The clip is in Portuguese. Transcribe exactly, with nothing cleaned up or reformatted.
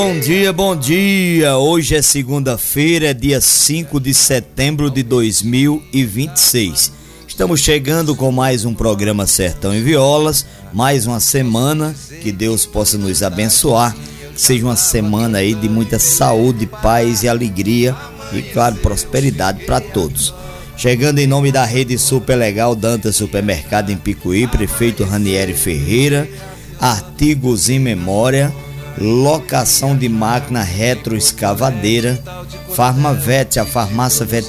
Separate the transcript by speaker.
Speaker 1: Bom dia, bom dia. Hoje é segunda-feira, é dia cinco de setembro de dois mil e vinte e seis. Estamos chegando com mais um programa Sertão e Violas, mais uma semana, que Deus possa nos abençoar, que seja uma semana aí de muita saúde, paz e alegria e, claro, prosperidade para todos. Chegando em nome da Rede Super Legal Dantas Supermercado em Picuí, prefeito Ranieri Ferreira, artigos em memória, locação de máquina retroescavadeira, Farmavet, a farmácia veterinária